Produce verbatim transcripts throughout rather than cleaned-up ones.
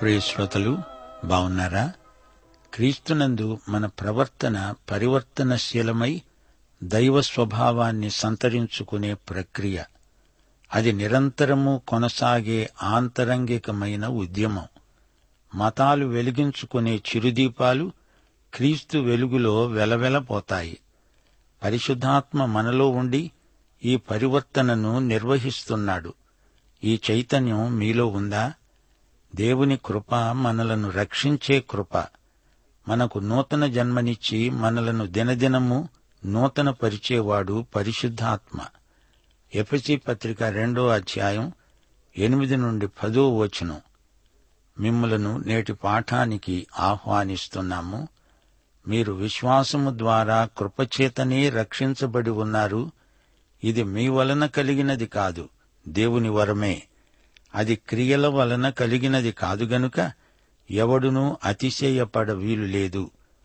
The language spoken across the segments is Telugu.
ప్రియ శ్రోతలు, బావున్నారా? క్రీస్తునందు మన ప్రవర్తన పరివర్తనశీలమై దైవ స్వభావాన్ని సంతరించుకునే ప్రక్రియ. అది నిరంతరము కొనసాగే ఆంతరంగికమైన ఉద్యమం. మతాలు వెలిగించుకునే చిరుదీపాలు క్రీస్తు వెలుగులో వెలవెలపోతాయి. పరిశుద్ధాత్మ మనలో ఉండి ఈ పరివర్తనను నిర్వహిస్తున్నాడు. ఈ చైతన్యం మీలో ఉందా? దేవుని కృప మనలను రక్షించే కృప. మనకు నూతన జన్మనిచ్చి మనలను దినదినము నూతన పరిచేవాడు పరిశుద్ధాత్మ. ఎఫెసీ పత్రిక రెండో అధ్యాయం ఎనిమిది నుండి పదో వచనం. మిమ్ములను నేటి పాఠానికి ఆహ్వానిస్తున్నాము. మీరు విశ్వాసము ద్వారా కృపచేతనే రక్షించబడి ఉన్నారు. ఇది మీ వలన కలిగినది కాదు, దేవుని వరమే. అది క్రియల వలన కలిగినది కాదు గనుక ఎవడునూ అతిశయపడ వీలు లేదు.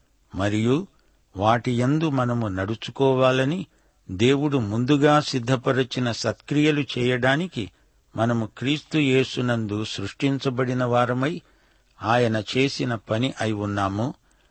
మరియు వాటి యందు మనము నడుచుకోవాలని దేవుడు ముందుగా సిద్ధపరచిన సత్క్రియలు చేయడానికి మనము క్రీస్తు యేసునందు సృష్టించబడిన వారమై ఆయన చేసిన పని అయి ఉన్నాము.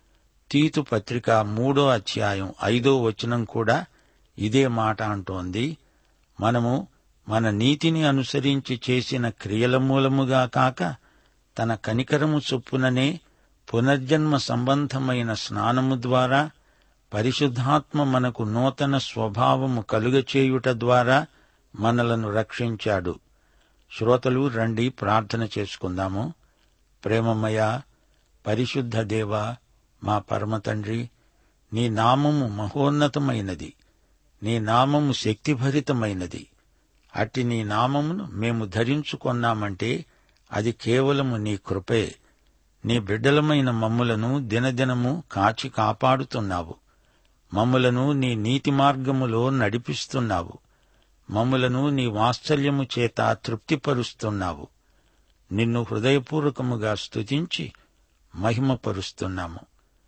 తీతు పత్రిక మూడో అధ్యాయం ఐదో వచనం కూడా ఇదే మాట అంటోంది. మనము మన నీతిని అనుసరించి చేసిన క్రియల మూలముగా కాక తన కనికరము చొప్పుననే పునర్జన్మ సంబంధమైన స్నానము ద్వారా పరిశుద్ధాత్మ మనకు నూతన స్వభావము కలుగచేయుట ద్వారా మనలను రక్షించాడు. శ్రోతలు, రండి ప్రార్థన చేసుకుందాము. ప్రేమమయ పరిశుద్ధ దేవా, మా పరమతండ్రి, నీ నామము మహోన్నతమైనది, నీ నామము శక్తిభరితమైనది. అట్టి నీ నామమును మేము ధరించుకొన్నామంటే అది కేవలము నీ కృపే. నీ బిడ్డలమైన మమ్ములను దినదినము కాచి కాపాడుతున్నావు. మమ్ములను నీ నీతి మార్గములో నడిపిస్తున్నావు. మమ్ములను నీ వాత్సల్యము చేత తృప్తిపరుస్తున్నావు. నిన్ను హృదయపూర్వకముగా స్తుతించి మహిమపరుస్తున్నాము.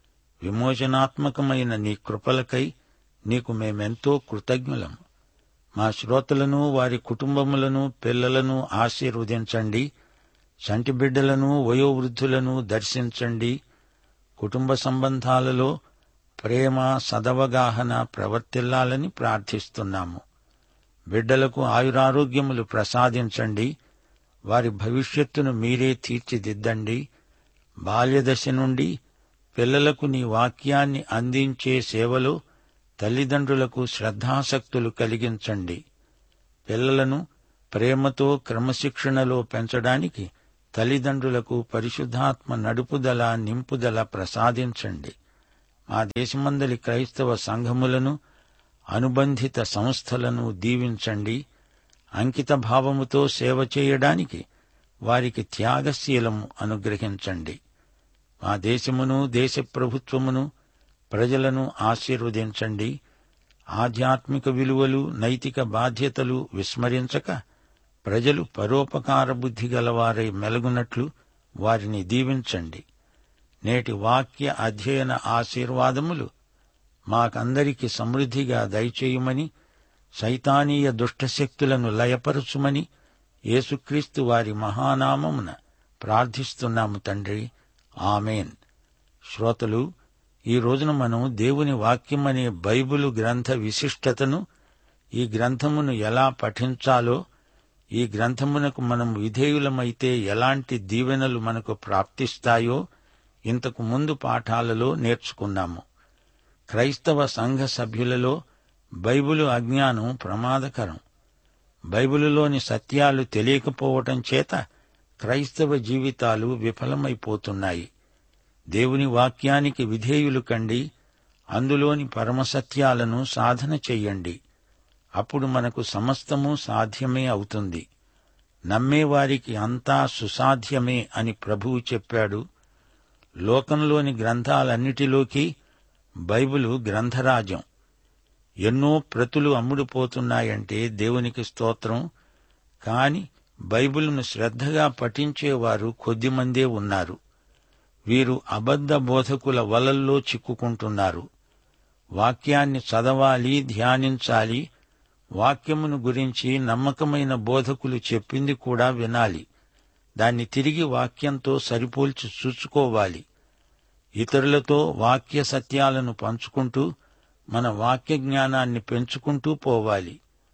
విమోచనాత్మకమైన నీ కృపలకై నీకు మేమెంతో కృతజ్ఞులము. మా శ్రోతలను, వారి కుటుంబములను, పిల్లలను ఆశీర్వదించండి. చంటి బిడ్డలను, వయోవృద్ధులను దర్శించండి. కుటుంబ సంబంధాలలో ప్రేమ, సదవగాహన ప్రవర్తిల్లాలని ప్రార్థిస్తున్నాము. బిడ్డలకు ఆయురారోగ్యములు ప్రసాదించండి. వారి భవిష్యత్తును మీరే తీర్చిదిద్దండి. బాల్యదశ నుండి పిల్లలకు నీ వాక్యాన్ని అందించే సేవలో తల్లిదండ్రులకు శ్రద్ధాసక్తులు కలిగించండి. పిల్లలను ప్రేమతో క్రమశిక్షణలో పెంచడానికి తల్లిదండ్రులకు పరిశుద్ధాత్మ నడుపుదల, నింపుదల ప్రసాదించండి. మా దేశమందలి క్రైస్తవ సంఘములను, అనుబంధిత సంస్థలను దీవించండి. అంకిత భావముతో సేవ చేయడానికి వారికి త్యాగశీలము అనుగ్రహించండి. మా దేశమును, దేశ ప్రభుత్వమును, ప్రజలను ఆశీర్వదించండి. ఆధ్యాత్మిక విలువలు, నైతిక బాధ్యతలు విస్మరించక ప్రజలు పరోపకార బుద్ధి గలవారై మెలగునట్లు వారిని దీవించండి. నేటి వాక్య అధ్యయన ఆశీర్వాదములు మాకందరికి సమృద్ధిగా దయచేయుమని, సైతానీయ దుష్టశక్తులను లయపరచుమని యేసుక్రీస్తు వారి మహానామమున ప్రార్థిస్తున్నాము తండ్రి. ఆమేన్. శ్రోతలు, ఈ రోజున మనం దేవుని వాక్యమనే బైబిలు గ్రంథ విశిష్టతను, ఈ గ్రంథమును ఎలా పఠించాలో, ఈ గ్రంథమునకు మనం విధేయులమైతే ఎలాంటి దీవెనలు మనకు ప్రాప్తిస్తాయో ఇంతకు ముందు పాఠాలలో నేర్చుకున్నాము. క్రైస్తవ సంఘ సభ్యులలో బైబిలు అజ్ఞానం ప్రమాదకరం. బైబిలులోని సత్యాలు తెలియకపోవటం చేత క్రైస్తవ జీవితాలు విఫలమైపోతున్నాయి. దేవుని వాక్యానికి విధేయులు కండి. అందులోని పరమసత్యాలను సాధన చెయ్యండి. అప్పుడు మనకు సమస్తము సాధ్యమే అవుతుంది. నమ్మేవారికి అంతా సుసాధ్యమే అని ప్రభువు చెప్పాడు. లోకంలోని గ్రంథాలన్నిటిలోకి బైబిలు గ్రంథరాజ్యం. ఎన్నో ప్రతులు అమ్ముడుపోతున్నాయంటే దేవునికి స్తోత్రం. కాని బైబిలును శ్రద్ధగా పఠించేవారు కొద్దిమందే ఉన్నారు. వీరు అబద్ధ బోధకుల వలల్లో చిక్కుకుంటున్నారు. వాక్యాన్ని చదవాలి, ధ్యానించాలి. వాక్యమును గురించి నమ్మకమైన బోధకులు చెప్పింది కూడా వినాలి. దాన్ని తిరిగి వాక్యంతో సరిపోల్చి చూసుకోవాలి. ఇతరులతో వాక్య సత్యాలను పంచుకుంటూ మన వాక్య జ్ఞానాన్ని పెంచుకుంటూ పోవాలి.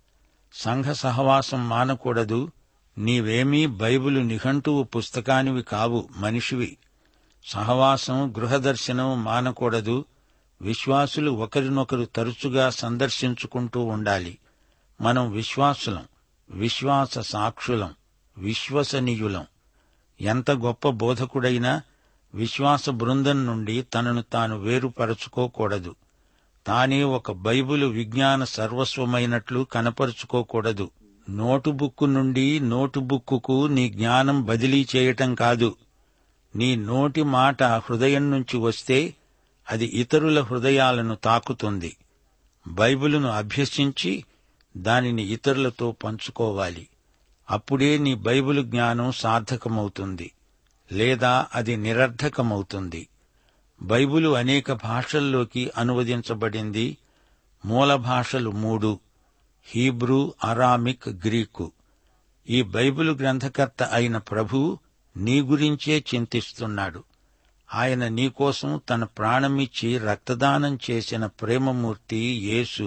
సంఘ సహవాసం మానకూడదు. నీవేమీ బైబిలు నిఘంటువు పుస్తకానివి కావు, మనిషివి. సహవాసం, గృహదర్శనం మానకూడదు. విశ్వాసులు ఒకరినొకరు తరచుగా సందర్శించుకుంటూ ఉండాలి. మనం విశ్వాసులం, విశ్వాస సాక్షులం, విశ్వసనీయులం. ఎంత గొప్ప బోధకుడైనా విశ్వాస బృందం నుండి తనను తాను వేరుపరచుకోకూడదు. తానే ఒక బైబిలు విజ్ఞాన సర్వస్వమైనట్లు కనపరుచుకోకూడదు. నోటుబుక్కు నుండి నోటుబుక్కుకు నీ జ్ఞానం బదిలీ చేయటం కాదు. నీ నోటి మాట హృదయం నుంచి వస్తే అది ఇతరుల హృదయాలను తాకుతుంది. బైబిలును అభ్యసించి దానిని ఇతరులతో పంచుకోవాలి. అప్పుడే నీ బైబిలు జ్ఞానం సార్థకమవుతుంది, లేదా అది నిరర్థకమవుతుంది. బైబిలు అనేక భాషల్లోకి అనువదించబడింది. మూల భాషలు మూడు: హీబ్రూ, అరామిక్, గ్రీకు. ఈ బైబిలు గ్రంథకర్త అయిన ప్రభువు నీ గురించే చింతిస్తున్నాడు. ఆయన నీకోసం తన ప్రాణమిచ్చి రక్తదానం చేసిన ప్రేమమూర్తి యేసు.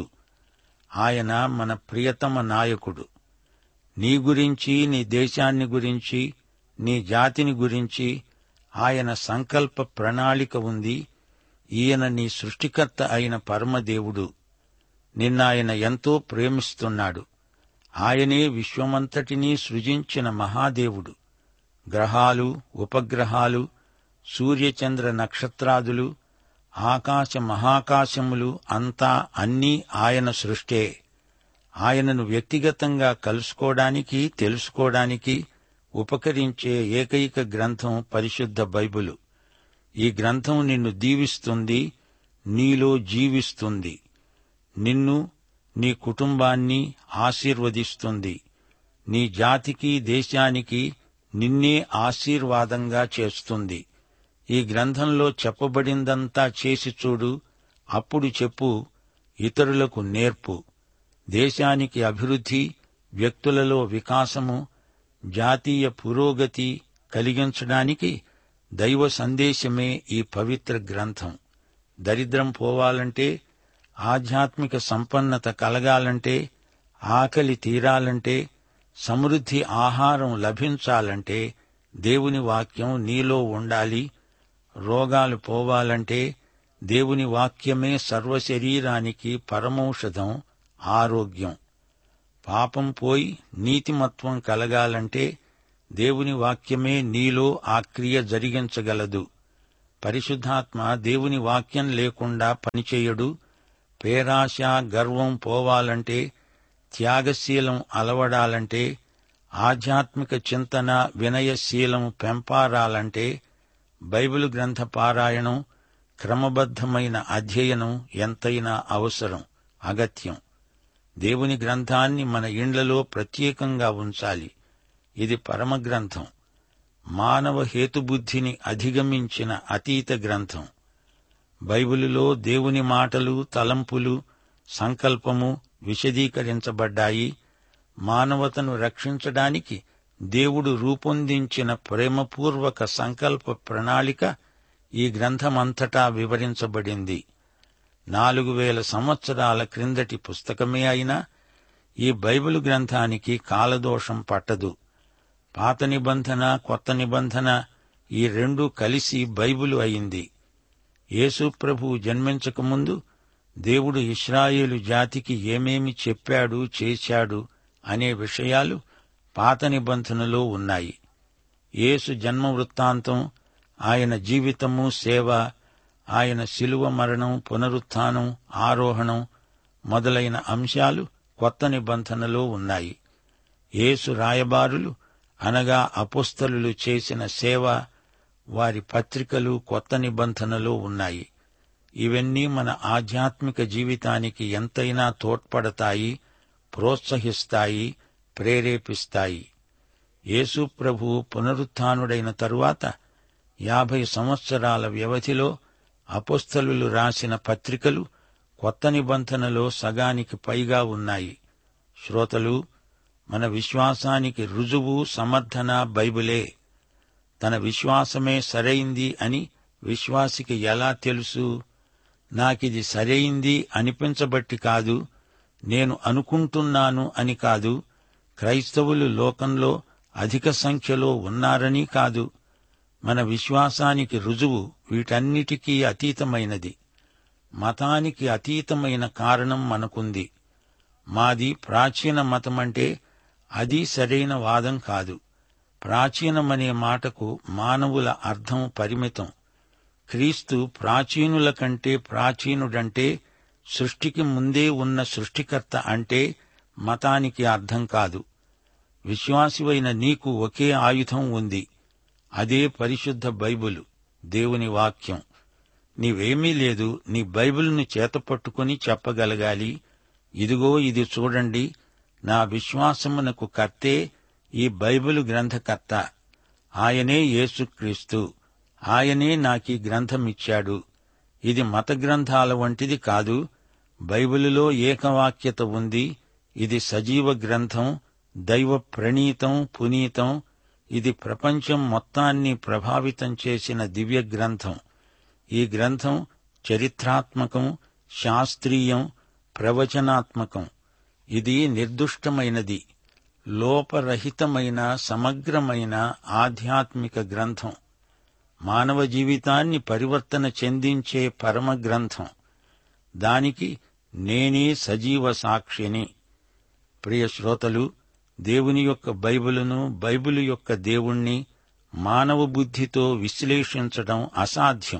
ఆయన మన ప్రియతమ నాయకుడు. నీ గురించి, నీ దేశాన్ని గురించి, నీ జాతిని గురించి ఆయన సంకల్ప ప్రణాళిక ఉంది. ఈయన నీ సృష్టికర్త అయిన పరమదేవుడు. నిన్నాయన ఎంతో ప్రేమిస్తున్నాడు. ఆయనే విశ్వమంతటినీ సృజించిన మహాదేవుడు. గ్రహాలు, ఉపగ్రహాలు, సూర్యచంద్ర నక్షత్రాదులు, ఆకాశ మహాకాశములు అంతా అన్నీ ఆయన సృష్టే. ఆయనను వ్యక్తిగతంగా కలుసుకోవడానికి, తెలుసుకోవడానికి ఉపకరించే ఏకైక గ్రంథం పరిశుద్ధ బైబిలు. ఈ గ్రంథం నిన్ను దీవిస్తుంది, నీలో జీవిస్తుంది. నిన్ను, నీ కుటుంబాన్ని ఆశీర్వదిస్తుంది. నీ జాతికి, దేశానికి నిన్నే ఆశీర్వాదంగా చేస్తుంది. ఈ గ్రంథంలో చెప్పబడిందంతా చేసి చూడు, అప్పుడు చెప్పు, ఇతరులకు నేర్పు. దేశానికి అభివృద్ధి, వ్యక్తులలో వికాసము, జాతీయ పురోగతి కలిగించడానికి దైవ సందేశమే ఈ పవిత్ర గ్రంథం. దరిద్రం పోవాలంటే, ఆధ్యాత్మిక సంపన్నత కలగాలంటే, ఆకలి తీరాలంటే, సమృద్ధి ఆహారం లభించాలంటే దేవుని వాక్యం నీలో ఉండాలి. రోగాలు పోవాలంటే దేవుని వాక్యమే సర్వశరీరానికి పరమౌషధం, ఆరోగ్యం. పాపం పోయి నీతిమత్వం కలగాలంటే దేవుని వాక్యమే నీలో ఆ క్రియ జరిగించగలదు. పరిశుద్ధాత్మ దేవుని వాక్యం లేకుండా పనిచేయడు. పేరాశ, గర్వం పోవాలంటే, త్యాగశీలం అలవడాలంటే, ఆధ్యాత్మిక చింతన, వినయశీలం పెంపారాలంటే బైబిలు గ్రంథ పారాయణం, క్రమబద్ధమైన అధ్యయనం ఎంతైనా అవసరం, అగత్యం. దేవుని గ్రంథాన్ని మన ఇండ్లలో ప్రత్యేకంగా ఉంచాలి. ఇది పరమగ్రంథం, మానవ హేతుబుద్ధిని అధిగమించిన అతీత గ్రంథం. బైబిలులో దేవుని మాటలు, తలంపులు, సంకల్పము విశదీకరించబడ్డాయి. మానవతను రక్షించడానికి దేవుడు రూపొందించిన ప్రేమపూర్వక సంకల్ప ప్రణాళిక ఈ గ్రంథమంతటా వివరించబడింది. నాలుగు వేల సంవత్సరాల క్రిందటి పుస్తకమే అయినా ఈ బైబిలు గ్రంథానికి కాలదోషం పట్టదు. పాత నిబంధన, కొత్త నిబంధన ఈ రెండూ కలిసి బైబిలు అయింది. యేసు ప్రభువు జన్మించకముందు దేవుడు ఇశ్రాయేలు జాతికి ఏమేమి చెప్పాడు, చేశాడు అనే విషయాలు పాత నిబంధనలో ఉన్నాయి. యేసు జన్మ వృత్తాంతం, ఆయన జీవితము, సేవ, ఆయన శిలువ మరణం, పునరుత్థానం, ఆరోహణం మొదలైన అంశాలు కొత్త నిబంధనలో ఉన్నాయి. యేసు రాయబారులు అనగా అపోస్తలులు చేసిన సేవ, వారి పత్రికలు కొత్త నిబంధనలో ఉన్నాయి. ఇవన్నీ మన ఆధ్యాత్మిక జీవితానికి ఎంతైనా తోడ్పడతాయి, ప్రోత్సహిస్తాయి, ప్రేరేపిస్తాయి. యేసు ప్రభువు పునరుత్థానుడైన తరువాత యాభై సంవత్సరాల వ్యవధిలో అపోస్తలులు రాసిన పత్రికలు కొత్త నిబంధనలో సగానికి పైగా ఉన్నాయి. శ్రోతలు, మన విశ్వాసానికి రుజువు, సమర్థన బైబిలే. తన విశ్వాసమే సరైంది అని విశ్వాసికి ఎలా తెలుసు? నాకిది సరైంది అనిపించబట్టి కాదు, నేను అనుకుంటున్నాను అని కాదు, క్రైస్తవులు లోకంలో అధిక సంఖ్యలో ఉన్నారని కాదు. మన విశ్వాసానికి రుజువు వీటన్నిటికీ అతీతమైనది. మతానికి అతీతమైన కారణం మనకుంది. మాది ప్రాచీన మతమంటే అది సరైన వాదం కాదు. ప్రాచీనమనే మాటకు మానవుల అర్థం పరిమితం. క్రీస్తు ప్రాచీనుల కంటే ప్రాచీనుడంటే సృష్టికి ముందే ఉన్న సృష్టికర్త అంటే మతానికి అర్థం కాదు. విశ్వాసివైన నీకు ఒకే ఆయుధం ఉంది. అదే పరిశుద్ధ బైబిలు, దేవుని వాక్యం. నీవేమీ లేదు, నీ బైబిలును చేతపట్టుకుని చెప్పగలగాలి, ఇదిగో ఇది చూడండి, నా విశ్వాసమునకు కర్తే ఈ బైబిలు గ్రంథకర్త. ఆయనే యేసుక్రీస్తు. ఆయనే నాకీ గ్రంథమిచ్చాడు. ఇది మత గ్రంథాల వంటిది కాదు. బైబిలులో ఏకవాక్యత ఉంది. ఇది సజీవ గ్రంథం, దైవ ప్రణీతం, పునీతం. ఇది ప్రపంచం మొత్తాన్ని ప్రభావితం చేసిన దివ్య గ్రంథం. ఈ గ్రంథం చరిత్రాత్మకం, శాస్త్రీయం, ప్రవచనాత్మకం. ఇది నిర్దుష్టమైనది, లోపరహితమైన, సమగ్రమైన ఆధ్యాత్మిక గ్రంథం. మానవ జీవితాన్ని పరివర్తన చెందించే పరమ గ్రంథం. దానికి నేనే సజీవ సాక్షిని. ప్రియ శ్రోతలు, దేవుని యొక్క బైబిలును, బైబిలు యొక్క దేవుణ్ణి మానవ బుద్ధితో విశ్లేషించడం అసాధ్యం.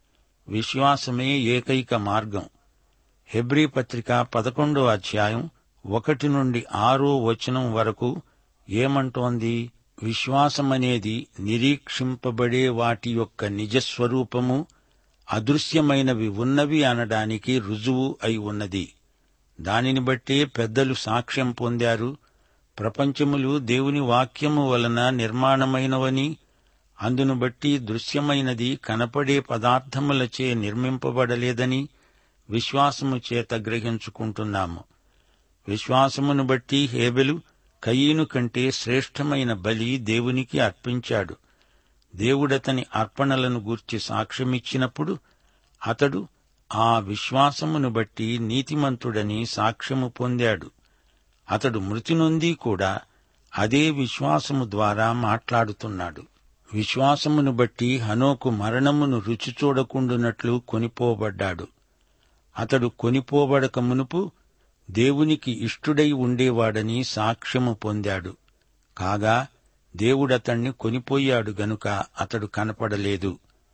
విశ్వాసమే ఏకైక మార్గం. హెబ్రీ పత్రిక పదకొండో అధ్యాయం ఒకటి నుండి ఆరో వచనం వరకు ఏమంటోంది? విశ్వాసమనేది నిరీక్షింపబడే వాటి యొక్క నిజస్వరూపము, అదృశ్యమైనవి ఉన్నవి అనడానికి రుజువు అయి ఉన్నది. దానిని బట్టే పెద్దలు సాక్ష్యం పొందారు. ప్రపంచములు దేవుని వాక్యము వలన నిర్మాణమైనవని, అందును బట్టి దృశ్యమైనది కనపడే పదార్థములచే నిర్మింపబడలేదని విశ్వాసము చేత గ్రహించుకుంటున్నాము. విశ్వాసమును బట్టి హేబెలు కయీను కంటే శ్రేష్టమైన బలి దేవునికి అర్పించాడు. దేవుడతని అర్పణలను గూర్చి సాక్ష్యమిచ్చినప్పుడు అతడు ఆ విశ్వాసమును బట్టి నీతిమంతుడని సాక్ష్యము పొందాడు. అతడు మృతి నొంది కూడా అదే విశ్వాసము ద్వారా మాట్లాడుతున్నాడు. విశ్వాసమును బట్టి హనోకు మరణమును రుచి చూడకుండునట్లు కొనిపోబడ్డాడు. అతడు కొనిపోబడక మునుపు దేవునికి ఇష్టుడై ఉండేవాడని సాక్ష్యము పొందాడు. కాగా దేవుడతణ్ణి కొనిపోయాడు గనుక అతడు కనపడలేదు.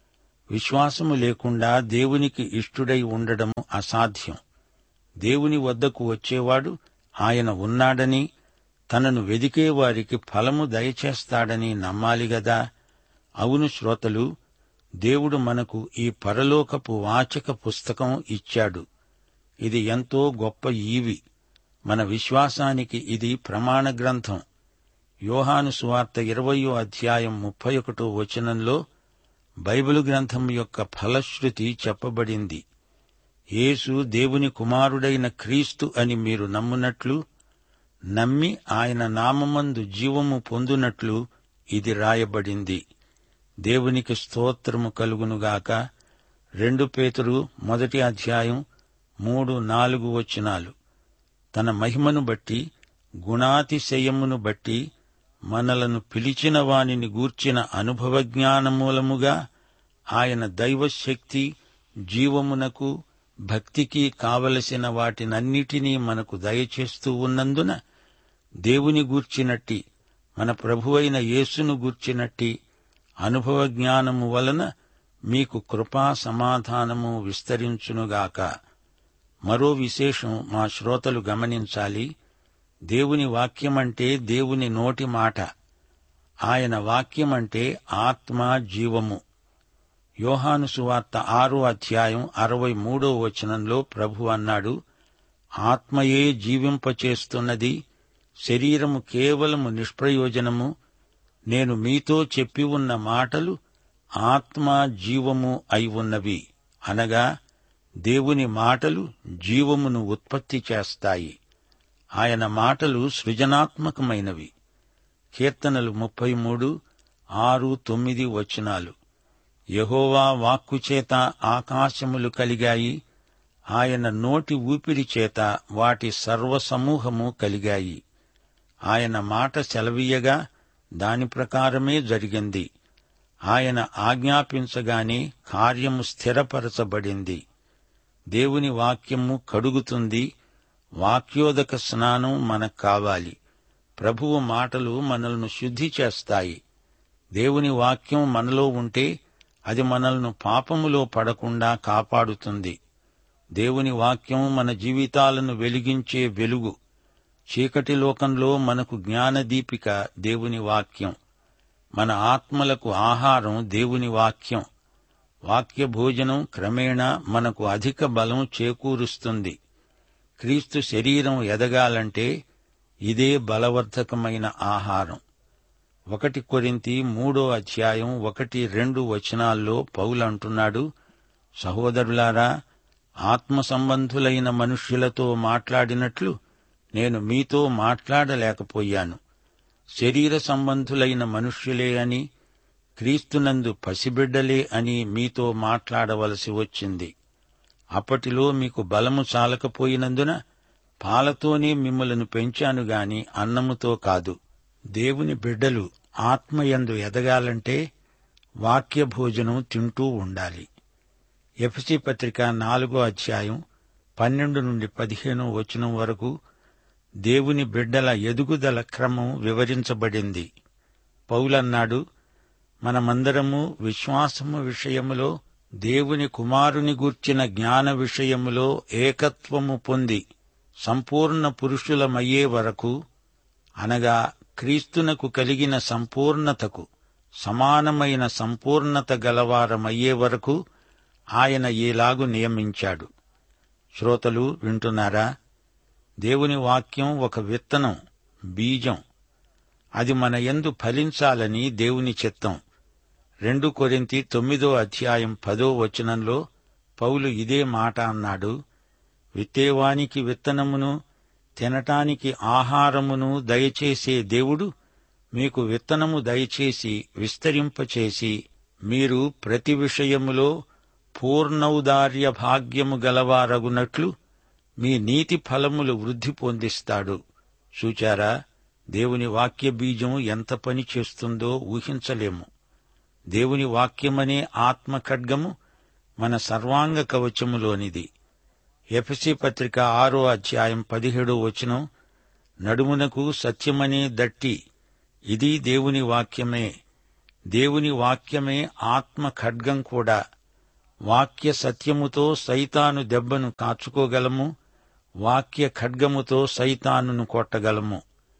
విశ్వాసము లేకుండా దేవునికి ఇష్టుడై ఉండడం అసాధ్యం. దేవుని వద్దకు వచ్చేవాడు ఆయన ఉన్నాడని, తనను వెదికేవారికి ఫలము దయచేస్తాడని నమ్మాలి గదా. అవును శ్రోతలు, దేవుడు మనకు ఈ పరలోకపు వాచక పుస్తకం ఇచ్చాడు. ఇది ఎంతో గొప్ప ఈవి. మన విశ్వాసానికి ఇది ప్రమాణ గ్రంథం. యోహాను సువార్త ఇరవయో అధ్యాయం ముప్పై ఒకటో వచనంలో బైబిలు గ్రంథం యొక్క ఫలశ్రుతి చెప్పబడింది. యేసు దేవుని కుమారుడైన క్రీస్తు అని మీరు నమ్మునట్లు, నమ్మి ఆయన నామమందు జీవము పొందునట్లు ఇది రాయబడింది. దేవునికి స్తోత్రము కలుగునుగాక. రెండు పేతురు మొదటి అధ్యాయం మూడు నాలుగు వచనాలు. తన మహిమను బట్టి, గుణాతిశయమును బట్టి మనలను పిలిచిన వానిని గూర్చిన అనుభవ జ్ఞానమూలముగా ఆయన దైవశక్తి, జీవమునకు, భక్తికి కావలసిన వాటినన్నిటినీ మనకు దయచేస్తూ ఉన్నందున దేవుని గూర్చినట్టి, మన ప్రభువైన యేసును గూర్చినట్టి అనుభవ జ్ఞానము వలన మీకు కృపా సమాధానము విస్తరించునుగాక. మరో విశేషం మా శ్రోతలు గమనించాలి. దేవుని వాక్యమంటే దేవుని నోటి మాట. ఆయన వాక్యమంటే ఆత్మ, జీవము. యోహాను సువార్త ఆరో అధ్యాయం అరవై మూడో వచనంలో ప్రభు అన్నాడు, ఆత్మయే జీవింపచేస్తున్నది, శరీరము కేవలము నిష్ప్రయోజనము. నేను మీతో చెప్పి ఉన్న మాటలు ఆత్మ, జీవము అయి ఉన్నవి. అనగా దేవుని మాటలు జీవమును ఉత్పత్తి చేస్తాయి. ఆయన మాటలు సృజనాత్మకమైనవి. కీర్తనలు ముప్పై మూడు ఆరు తొమ్మిది వచనాలు. యెహోవా వాక్కుచేత ఆకాశములు కలిగాయి, ఆయన నోటి ఊపిరి చేత వాటి సర్వసమూహము కలిగాయి. ఆయన మాట సెలవీయగా దాని ప్రకారమే జరిగింది. ఆయన ఆజ్ఞాపించగానే కార్యము స్థిరపరచబడింది. దేవుని వాక్యము కడుగుతుంది. వాక్యోదక స్నానం మనకు కావాలి. ప్రభువు మాటలు మనల్ని శుద్ధి చేస్తాయి. దేవుని వాక్యం మనలో ఉంటే అది మనల్ని పాపములో పడకుండా కాపాడుతుంది. దేవుని వాక్యం మన జీవితాలను వెలిగించే వెలుగు. చీకటి లోకంలో మనకు జ్ఞానదీపిక దేవుని వాక్యం. మన ఆత్మలకు ఆహారం దేవుని వాక్యం. వాక్య భోజనం క్రమేణా మనకు అధిక బలం చేకూరుస్తుంది. క్రీస్తు శరీరం ఎదగాలంటే ఇదే బలవర్ధకమైన ఆహారం. ఒకటి కొరింథీ మూడో అధ్యాయం ఒకటి రెండు వచనాల్లో పౌలంటున్నాడు, సహోదరులారా, ఆత్మ సంబంధులైన మనుష్యులతో మాట్లాడినట్లు నేను మీతో మాట్లాడలేకపోయాను. శరీర సంబంధులైన మనుష్యులే అని, క్రీస్తునందు పసిబిడ్డలే అని మీతో మాట్లాడవలసి వచ్చింది. అప్పటిలో మీకు బలము చాలకపోయినందున పాలతోనే మిమ్మలను పెంచాను గాని అన్నముతో కాదు. దేవుని బిడ్డలు ఆత్మయందు ఎదగాలంటే వాక్య భోజనం తింటూ ఉండాలి. ఎఫెసీ పత్రిక నాలుగో అధ్యాయం పన్నెండు నుండి పదిహేనో వచనం వరకు దేవుని బిడ్డల ఎదుగుదల క్రమం వివరించబడింది. పౌలన్నాడు, మనమందరము విశ్వాసము విషయములో దేవుని కుమారుని గూర్చిన జ్ఞాన విషయములో ఏకత్వము పొంది సంపూర్ణ పురుషులమయ్యే వరకు, అనగా క్రీస్తునకు కలిగిన సంపూర్ణతకు సమానమైన సంపూర్ణత గలవారమయ్యే వరకు ఆయన ఈలాగు నియమించాడు. శ్రోతలు వింటున్నారా? దేవుని వాక్యం ఒక విత్తనం, బీజం. అది మన యందు ఫలించాలని దేవుని చిత్తం. రెండు కొరింథీ తొమ్మిదో అధ్యాయం పదో వచనంలో పౌలు ఇదే మాట అన్నాడు. విత్తేవానికి విత్తనమును, తినటానికి ఆహారమును దయచేసే దేవుడు మీకు విత్తనము దయచేసి విస్తరింపచేసి మీరు ప్రతి విషయములో పూర్ణౌదార్య భాగ్యము గలవారగునట్లు మీ నీతి ఫలములు వృద్ధి పొందిస్తాడు. చూచారా, దేవుని వాక్య బీజం ఎంత పని చేస్తుందో ఊహించలేము. దేవుని వాక్యమనే ఆత్మ ఖడ్గము మన సర్వాంగ కవచములోనిది. ఎఫెసీ పత్రిక ఆరో అధ్యాయం పదిహేడో వచనం, నడుమునకు సత్యమనే దట్టి, ఇది దేవుని వాక్యమే. దేవుని వాక్యమే ఆత్మ ఖడ్గం కూడా. వాక్య సత్యముతో సైతాను దెబ్బను కాచుకోగలము, వాక్య ఖడ్గముతో సైతానును కొట్టగలము.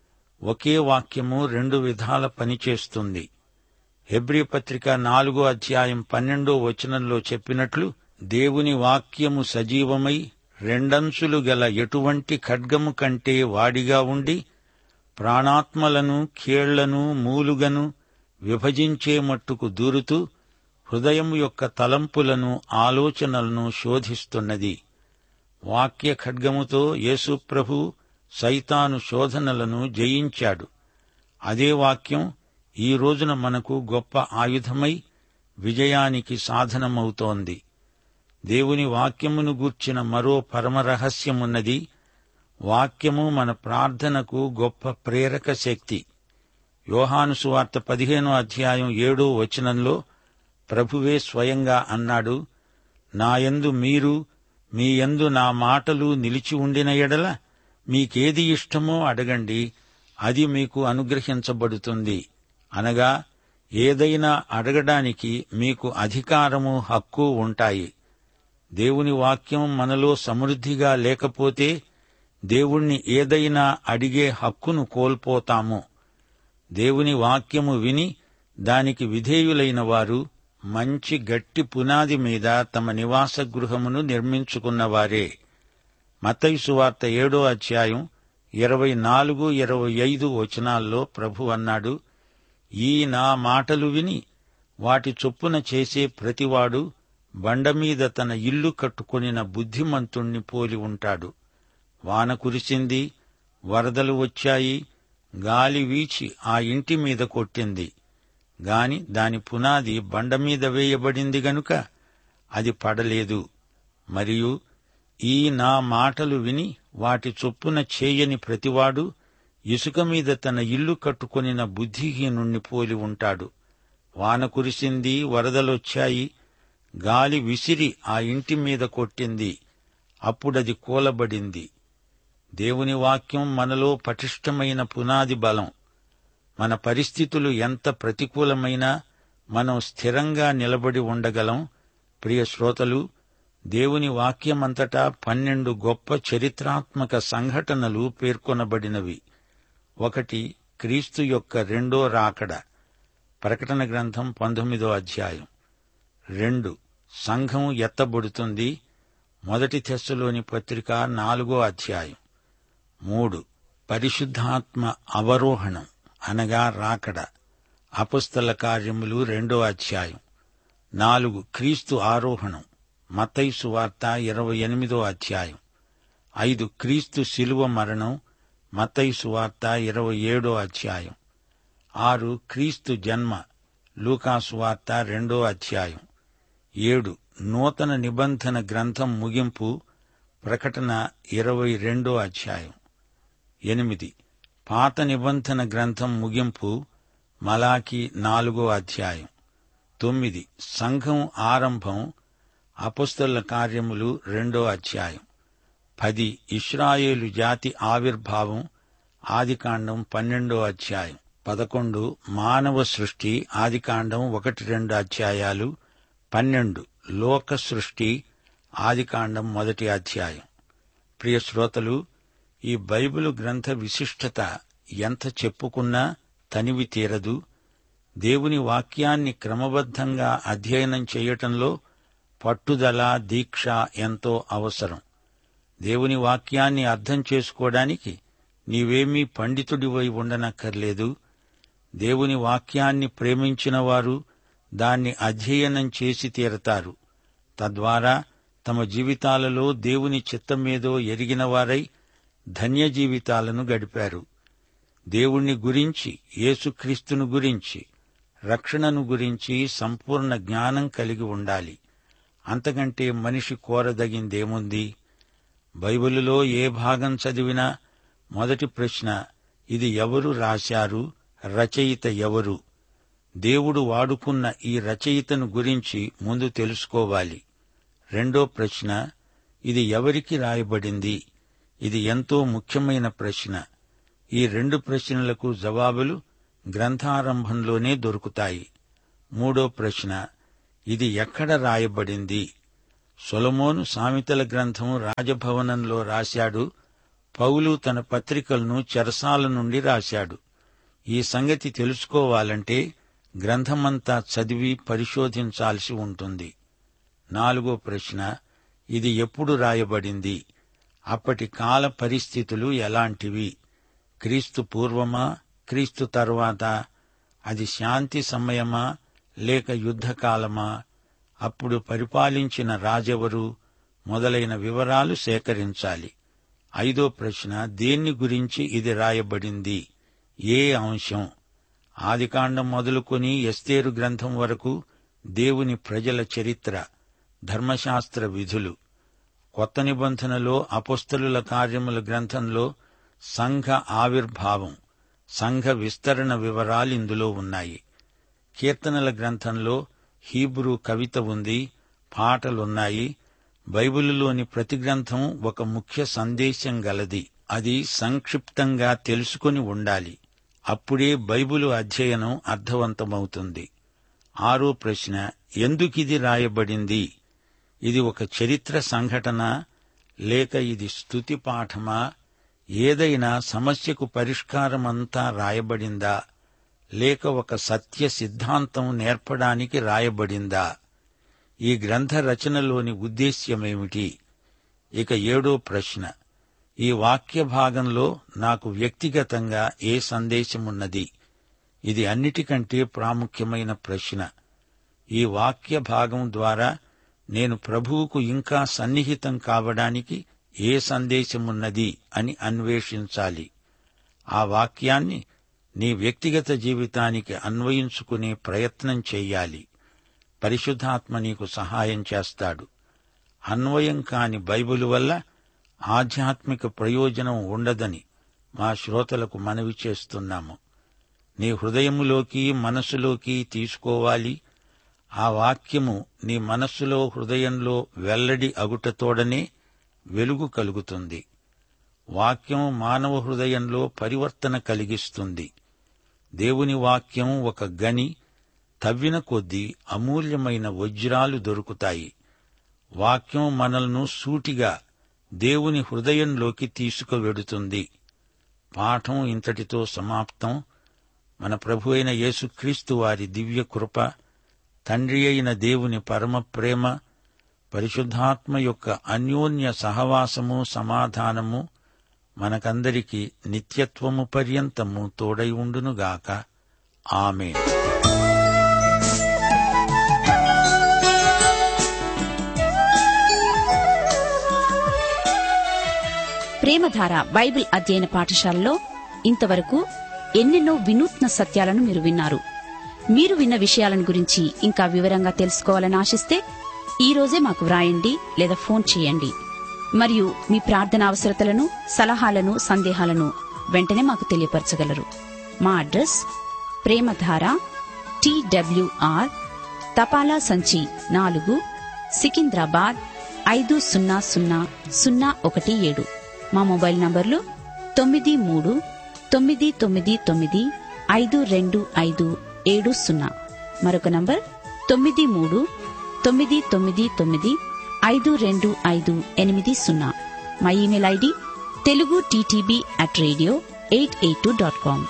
ఒకే వాక్యము రెండు విధాల పనిచేస్తుంది. హెబ్రీ పత్రిక నాలుగో అధ్యాయం పన్నెండో వచనంలో చెప్పినట్లు, దేవుని వాక్యము సజీవమై రెండంచులు గల ఎటువంటి ఖడ్గము కంటే వాడిగా ఉండి ప్రాణాత్మలను కీళ్లను మూలుగను విభజించే మట్టుకు దూరుతూ హృదయం యొక్క తలంపులను ఆలోచనలను శోధిస్తున్నది. వాక్య ఖడ్గముతో యేసు ప్రభు సైతాను శోధనలను జయించాడు. అదే వాక్యం ఈ రోజున మనకు గొప్ప ఆయుధమై విజయానికి సాధనమవుతోంది. దేవుని వాక్యమును గూర్చిన మరో పరమరహస్యమున్నది. వాక్యము మన ప్రార్థనకు గొప్ప ప్రేరక శక్తి. యోహాను సువార్త పదిహేనో అధ్యాయం ఏడో వచనంలో ప్రభువే స్వయంగా అన్నాడు, నాయందు మీరు, మీ యందు నా మాటలు నిలిచి ఉండిన ఎడల మీకేది ఇష్టమో అడగండి, అది మీకు అనుగ్రహించబడుతుంది. అనగా ఏదైనా అడగడానికి మీకు అధికారము, హక్కు ఉంటాయి. దేవుని వాక్యం మనలో సమృద్ధిగా లేకపోతే దేవుణ్ణి ఏదైనా అడిగే హక్కును కోల్పోతాము. దేవుని వాక్యము విని దానికి విధేయులైన వారు మంచి గట్టి పునాది మీద తమ నివాస గృహమును నిర్మించుకున్నవారే. మత్తయి సువార్త ఏడో అధ్యాయం ఇరవై నాలుగు ఇరవై ఐదు వచనాల్లో ప్రభు అన్నాడు, ఈ నా మాటలు విని వాటి చొప్పున చేసే ప్రతివాడు బండమీద తన ఇల్లు కట్టుకొనిన బుద్ధిమంతుణ్ణి పోలి ఉంటాడు. వాన కురిసింది, వరదలు వచ్చాయి, గాలి వీచి ఆ ఇంటి మీద కొట్టింది. గాని దాని పునాది బండమీద వేయబడింది గనుక అది పడలేదు. మరియు ఈ నా మాటలు విని వాటి చొప్పున చేయని ప్రతివాడు ఇసుక మీద తన ఇల్లు కట్టుకొనిన బుద్ధిహీనుణ్ణి పోలి ఉంటాడు. వాన కురిసింది, వరదలొచ్చాయి, గాలి విసిరి ఆ ఇంటి మీద కొట్టింది, అప్పుడది కూలబడింది. దేవుని వాక్యం మనలో పటిష్టమైన పునాది బలం. మన పరిస్థితులు ఎంత ప్రతికూలమైనా మనం స్థిరంగా నిలబడి ఉండగలం. ప్రియ శ్రోతలు, దేవుని వాక్యమంతటా పన్నెండు గొప్ప చరిత్రాత్మక సంఘటనలు పేర్కొనబడినవి. ఒకటి, క్రీస్తు యొక్క రెండో రాకడ. ప్రకటన గ్రంథం పంతొమ్మిదో అధ్యాయం. రెండు, సంఘం ఎత్తబడుతుంది. మొదటి తెస్సలోని పత్రిక నాలుగో అధ్యాయం. మూడు, పరిశుద్ధాత్మ అవరోహణం అనగా రాకడ. అపొస్తల కార్యములు రెండో అధ్యాయం. నాలుగు, క్రీస్తు ఆరోహణం. మత్తయి సువార్త ఇరవై ఎనిమిదో అధ్యాయం. ఐదు, క్రీస్తు శిలువ మరణం. మత్తయి సువార్త ఇరవై ఏడో అధ్యాయం. ఆరు, క్రీస్తు జన్మ. లూకా సువార్త రెండో అధ్యాయం. ఏడు, నూతన నిబంధన గ్రంథం ముగింపు. ప్రకటన ఇరవై రెండో అధ్యాయం. ఎనిమిది, పాత నిబంధన గ్రంథం ముగింపు. మలాకి నాలుగో అధ్యాయం. తొమ్మిది, సంఘం ఆరంభం. అపొస్తలుల కార్యములు రెండో అధ్యాయం. పది, ఇశ్రాయేలు జాతి ఆవిర్భావం. ఆదికాండం పన్నెండో అధ్యాయం. పదకొండు, మానవ సృష్టి. ఆదికాండం ఒకటి రెండు అధ్యాయాలు. పన్నెండు, లోక సృష్టి. ఆదికాండం మొదటి అధ్యాయం. ప్రియ శ్రోతలు, ఈ బైబిలు గ్రంథ విశిష్టత ఎంత చెప్పుకున్నా తనివి తీరదు. దేవుని వాక్యాన్ని క్రమబద్ధంగా అధ్యయనం చేయటంలో పట్టుదల, దీక్ష ఎంతో అవసరం. దేవుని వాక్యాన్ని అర్థం చేసుకోవడానికి నీవేమీ పండితుడివై ఉండనక్కర్లేదు. దేవుని వాక్యాన్ని ప్రేమించిన వారు దాన్ని అధ్యయనం చేసి తీరతారు. తద్వారా తమ జీవితాలలో దేవుని చిత్తమేదో ఎరిగినవారై ధన్య జీవితాలను గడిపారు. దేవుణ్ణి గురించి, యేసుక్రీస్తును గురించి, రక్షణను గురించి సంపూర్ణ జ్ఞానం కలిగి ఉండాలి. అంతకంటే మనిషి కోరదగిందేముంది? బైబిలులో ఏ భాగం చదివినా మొదటి ప్రశ్న, ఇది ఎవరు రాశారు? రచయిత ఎవరు? దేవుడు వాడుకున్న ఈ రచయితను గురించి ముందు తెలుసుకోవాలి. రెండో ప్రశ్న, ఇది ఎవరికి రాయబడింది? ఇది ఎంతో ముఖ్యమైన ప్రశ్న. ఈ రెండు ప్రశ్నలకు జవాబులు గ్రంథారంభంలోనే దొరుకుతాయి. మూడో ప్రశ్న, ఇది ఎక్కడ రాయబడింది? సొలొమోను సామెతల గ్రంథం రాజభవనంలో రాశాడు. పౌలు తన పత్రికలను చెరసాల నుండి రాశాడు. ఈ సంగతి తెలుసుకోవాలంటే గ్రంథమంతా చదివి పరిశోధించాల్సి ఉంటుంది. నాలుగో ప్రశ్న, ఇది ఎప్పుడు రాయబడింది? అప్పటి కాల పరిస్థితులు ఎలాంటివి? క్రీస్తు పూర్వమా, క్రీస్తు తరువాత? అది శాంతి సమయమా లేక యుద్ధకాలమా? అప్పుడు పరిపాలించిన రాజెవరు? మొదలైన వివరాలు సేకరించాలి. ఐదో ప్రశ్న, దేన్ని గురించి ఇది రాయబడింది? ఏ అంశం? ఆదికాండం మొదలుకొని ఎస్తేరు గ్రంథం వరకు దేవుని ప్రజల చరిత్ర, ధర్మశాస్త్ర విధులు. కొత్త నిబంధనలో అపొస్తలుల కార్యముల గ్రంథంలో సంఘ ఆవిర్భావం, సంఘ విస్తరణ వివరాలిందులో ఉన్నాయి. కీర్తనల గ్రంథంలో హీబ్రూ కవిత ఉంది, పాటలున్నాయి. బైబిలులోని ప్రతి గ్రంథం ఒక ముఖ్య సందేశం గలది. అది సంక్షిప్తంగా తెలుసుకొని ఉండాలి. అప్పుడే బైబిలు అధ్యయనం అర్థవంతమవుతుంది. ఆరో ప్రశ్న, ఎందుకిది రాయబడింది? ఇది ఒక చరిత్ర సంఘటన లేక ఇది స్తుతి పాఠమా? ఏదైనా సమస్యకు పరిష్కారమంతా రాయబడిందా లేక ఒక సత్య సిద్ధాంతం నేర్పడానికి రాయబడిందా? ఈ గ్రంథ రచనలోని ఉద్దేశ్యమేమిటి? ఇక ఏడో ప్రశ్న, ఈ వాక్య భాగంలో నాకు వ్యక్తిగతంగా ఏ సందేశమున్నది? ఇది అన్నిటికంటే ప్రాముఖ్యమైన ప్రశ్న. ఈ వాక్య భాగం ద్వారా నేను ప్రభువుకు ఇంకా సన్నిహితం కావడానికి ఏ సందేశమున్నది అని అన్వేషించాలి. ఆ వాక్యాన్ని నీ వ్యక్తిగత జీవితానికి అన్వయించుకునే ప్రయత్నం చెయ్యాలి. పరిశుద్ధాత్మ నీకు సహాయం చేస్తాడు. అన్వయం కాని బైబిలు వల్ల ఆధ్యాత్మిక ప్రయోజనం ఉండదని మా శ్రోతలకు మనవి చేస్తున్నాము. నీ హృదయములోకి మనస్సులోకి తీసుకోవాలి. ఆ వాక్యము నీ మనస్సులో హృదయంలో వెల్లడి అగుటతోడనే వెలుగు కలుగుతుంది. వాక్యం మానవ హృదయంలో పరివర్తన కలిగిస్తుంది. దేవుని వాక్యం ఒక గని, తవ్విన కొద్దీ అమూల్యమైన వజ్రాలు దొరుకుతాయి. వాక్యం మనల్ని సూటిగా దేవుని హృదయంలోకి తీసుకువెడుతుంది. పాఠం ఇంతటితో సమాప్తం. మన ప్రభు అయిన యేసుక్రీస్తు వారి దివ్య కృప, తండ్రి అయిన దేవుని పరమ ప్రేమ, పరిశుద్ధాత్మ యొక్క అన్యోన్య సహవాసము సమాధానము మనకందరికీ నిత్యత్వము పర్యంతము తోడై ఉండునుగాక. ఆమేన్. ప్రేమధార బైబిల్ అధ్యయన పాఠశాలలో ఇంతవరకు ఎన్నెన్నో వినూత్న సత్యాలను మీరు విన్నారు. మీరు విన్న విషయాలను గురించి ఇంకా వివరంగా తెలుసుకోవాలని ఆశిస్తే ఈ రోజే మాకు వ్రాయండి లేదా ఫోన్ చేయండి. మరియు మీ ప్రార్థన అవసరతలను, సలహాలను, సందేహాలను వెంటనే మాకు తెలియపరచగలరు. మా అడ్రస్ ప్రేమధార, టీడబ్ల్యూఆర్, తపాలా సంచి నాలుగు, సికింద్రాబాద్ ఐదు సున్నా సున్నా సున్నా ఒకటి ఏడు. మా మొబైల్ నంబర్లు తొమ్మిది మూడు తొమ్మిది తొమ్మిది తొమ్మిది ఐదు రెండు ఐదు ఏడు సున్నా. మరొక నంబర్ తొమ్మిది మూడు తొమ్మిది తొమ్మిది తొమ్మిది ఐదు రెండు ఐదు ఎనిమిది సున్నా. మా email ID Telugu TTB at radio eight eight two dot com.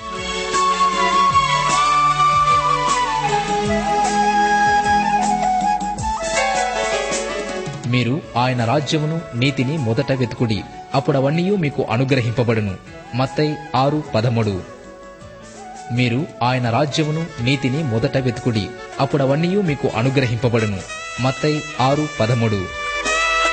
మీరు ఆయన రాజ్యమును నీతిని మొదట వెతుకుడి, అప్పుడవన్నీయూ మీకు అనుగ్రహింపబడును. మత్తయి ఆరు పదమూడు. మీరు ఆయన రాజ్యమును నీతిని మొదట వెతుకుడి, అప్పుడవన్నీయూ మీకు అనుగ్రహింపబడును. మత్తయి ఆరు పదమూడు.